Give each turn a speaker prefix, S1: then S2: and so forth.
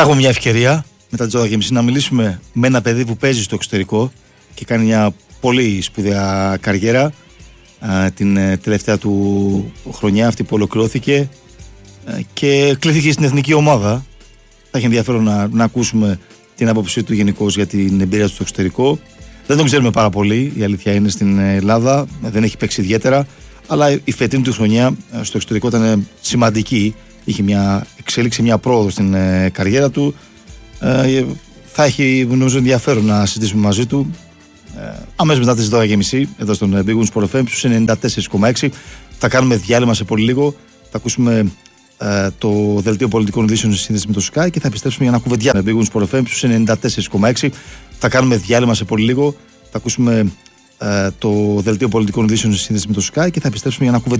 S1: Θα έχουμε μια ευκαιρία μετά τις 12.30 να μιλήσουμε με ένα παιδί που παίζει στο εξωτερικό και κάνει μια πολύ σπουδαία καριέρα. Την τελευταία του χρονιά αυτή που ολοκληρώθηκε και κλήθηκε στην εθνική ομάδα. Θα έχει ενδιαφέρον να ακούσουμε την άποψή του γενικώς για την εμπειρία του στο εξωτερικό. Δεν τον ξέρουμε πάρα πολύ, η αλήθεια είναι, στην Ελλάδα. Δεν έχει παίξει ιδιαίτερα, αλλά η φετινή του χρονιά στο εξωτερικό ήταν σημαντική. Είχε μια εξέλιξη, μια πρόοδο στην καριέρα του. Θα έχει, νομίζω, ενδιαφέρον να συζητήσουμε μαζί του αμέσως μετά τις 12.30 εδώ στον Big Win Sport FM στους 94,6. Θα κάνουμε διάλειμμα σε πολύ λίγο. Θα ακούσουμε το δελτίο πολιτικών ειδήσεων σε σύνδεση με το Sky και θα επιστρέψουμε για να κουβεντιάσουμε. Big Win Sport FM στους 94,6. Θα κάνουμε διάλειμμα σε πολύ λίγο. Θα ακούσουμε το δελτίο πολιτικών ειδήσεων σε σύνδεση με το Sky και θα επιστρέψουμε για να κουβεντιάσουμε.